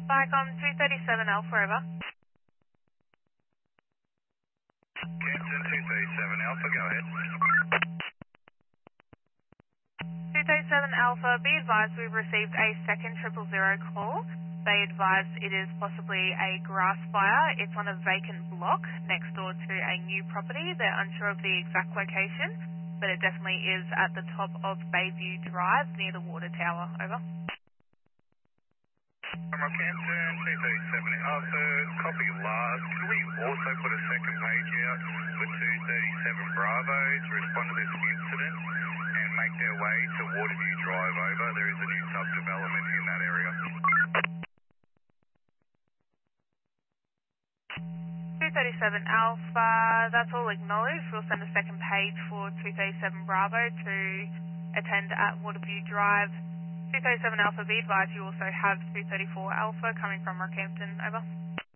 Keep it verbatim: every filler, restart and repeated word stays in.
Vicom two thirty-seven Alpha, over. Campton two thirty-seven Alpha, go ahead. two thirty-seven Alpha, be advised we've received a second triple zero call. They advise it is possibly a grass fire. It's on a vacant block next door to a new property. They're unsure of the exact location, but it definitely is at the top of Bayview Drive near the water tower, over. From Campton two thirty-seven Alpha, copy last. Could we also put a second page out for two thirty-seven Bravo to respond to this incident and make their way to Waterview Drive, over? There is a new subdevelopment in that area. two thirty-seven Alpha, that's all acknowledged. We'll send a second page for two thirty-seven Bravo to attend at Waterview Drive. two thirty-seven Alpha, be advised you also have two thirty-four Alpha coming from Rockhampton, over.